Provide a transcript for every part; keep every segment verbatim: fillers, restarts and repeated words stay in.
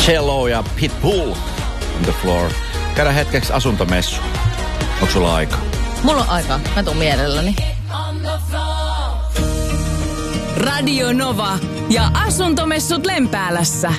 Cello ja Pitbull on the floor. Käydään hetkeksi asuntomessu. Onko sulla aika? Mulla on aika. Mä tuun mielelläni. Radio Nova ja asuntomessut Lempäälässä.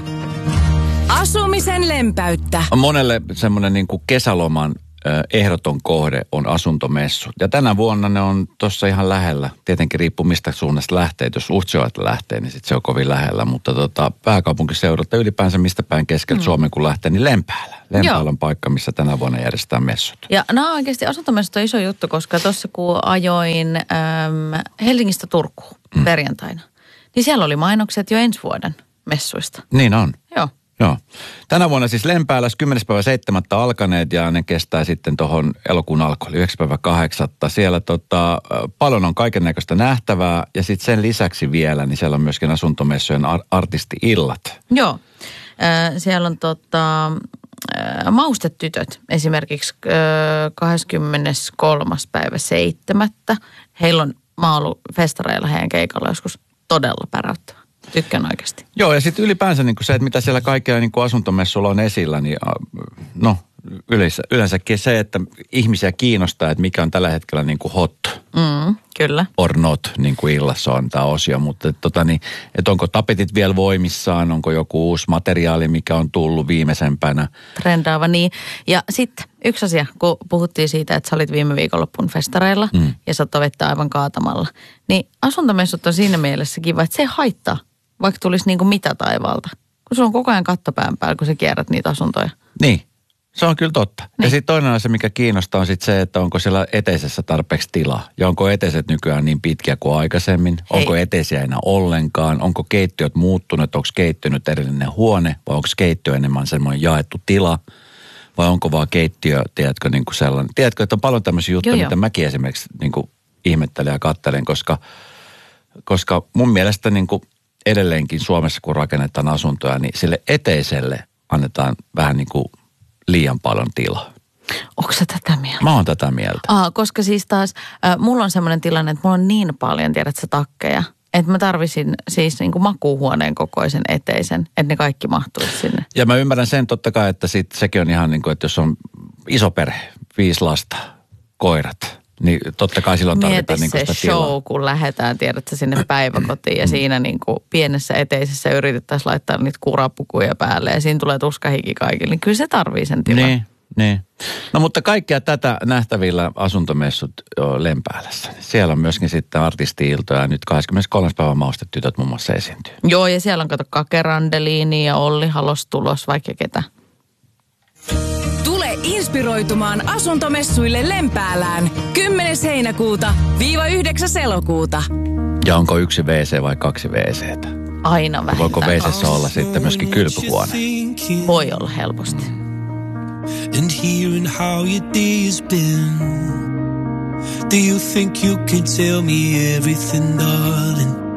Asumisen lempeyttä. Monelle semmoinen niin kuin kesäloman ehdoton kohde on asuntomessu. Ja tänä vuonna ne on tuossa ihan lähellä. Tietenkin riippuu mistä suunnasta lähtee. Jos Utsjoelta lähtee, niin sit se on kovin lähellä. Mutta tota, pääkaupunkiseudulta ylipäänsä mistä päin keskeltä mm. Suomen kun lähtee, niin Lempäälä. Lempäälä on paikka, missä tänä vuonna järjestetään messut. Ja nämä on oikeasti asuntomessut on iso juttu, koska tuossa kun ajoin äm, Helsingistä Turkuun mm. perjantaina, niin siellä oli mainokset jo ensi vuoden messuista. Niin on. Joo. Joo. Tänä vuonna siis Lempäälässä kymmenes päivä seitsemättä alkaneet ja ne kestää sitten tuohon elokuun alkuun, eli yhdeksäs päivä kahdeksatta. Siellä tota, paljon on kaiken näköistä nähtävää ja sitten sen lisäksi vielä, niin siellä on myöskin asuntomessujen ar- artisti-illat. Joo. Äh, siellä on tota, äh, maustetytöt esimerkiksi äh, kahdeskymmeneskolmas päivä seitsemättä. Heillä on, mä oon ollut festareilla heidän keikalla joskus todella päräyttävä. Tykkään oikeasti. Joo, ja sitten ylipäänsä niin se, että mitä siellä kaikkea niin asuntomessuilla on esillä, niin no yleensä, yleensäkin se, että ihmisiä kiinnostaa, että mikä on tällä hetkellä niin kuin hot. Mm, kyllä. Or not, niin kuin illassa on tämä osio, mutta että, tota, niin, että onko tapetit vielä voimissaan, onko joku uusi materiaali, mikä on tullut viimeisempänä. Trendaava, niin. Ja sitten yksi asia, kun puhuttiin siitä, että sä olit viime viikonloppuun festareilla mm. ja sä oot vettä aivan kaatamalla, niin asuntomessut on siinä mielessä kiva, että se haittaa. Vaikka tulisi niin kuin mitä taivaalta. Kun sulla on koko ajan kattopään päällä, kun sä kierrät niitä asuntoja. Niin, se on kyllä totta. Niin. Ja sitten toinen asia, mikä kiinnostaa, on sitten se, että onko siellä eteisessä tarpeeksi tilaa. Ja onko eteiset nykyään niin pitkiä kuin aikaisemmin? Hei. Onko eteisiä enää ollenkaan? Onko keittiöt muuttunut? Onko keittiö nyt erillinen huone? Vai onko keittiö enemmän semmoinen jaettu tila? Vai onko vaan keittiö, tiedätkö, niin kuin sellainen? Tiedätkö, että on paljon tämmöisiä juttuja, joo, mitä joo. mäkin esimerkiksi niin kuin ihmettelen ja katselen, koska, koska mun mielestä niin kuin edelleenkin Suomessa, kun rakennetaan asuntoja, niin sille eteiselle annetaan vähän niin kuin liian paljon tilaa. Onko sä tätä mieltä? Mä oon tätä mieltä. Aa, koska siis taas, äh, mulla on semmoinen tilanne, että mulla on niin paljon, tiedät sä, takkeja, että mä tarvisin siis niin kuin makuuhuoneen kokoisen eteisen, että ne kaikki mahtuisi sinne. Ja mä ymmärrän sen totta kai, että sit sekin on ihan niin kuin, että jos on iso perhe, viisi lasta, koirat, niin totta kai silloin tarvitaan niin sitä tilaa. Mieti se show, kun lähdetään, tiedätkö, sinne päiväkotiin ja siinä niin kuin pienessä eteisessä yritettäisiin laittaa niitä kurapukuja päälle ja siinä tulee tuskahiki kaikille. Niin kyllä se tarvii sen tilan. Niin, niin. No mutta kaikkea tätä nähtävillä asuntomessut Lempäälässä. Siellä on myöskin sitten artisti-iltoja ja nyt kahdeskymmeneskolmas päivä maustetytöt muun muassa esiintyy. Joo, ja siellä on kato Kake Randeliini ja Olli Halos tulos, vaikka ketä. Tule inspiroitumaan asuntomessuille Lempäälään kymmenes heinäkuuta viiva yhdeksäs elokuuta. Ja onko yksi wc vai kaksi wc:tä? Aina vähintään. Voiko wc:ssä olla sitten myöskin kylpyhuone? Voi olla helposti. And hearing how your day has been. Do you think you can tell me everything, darling?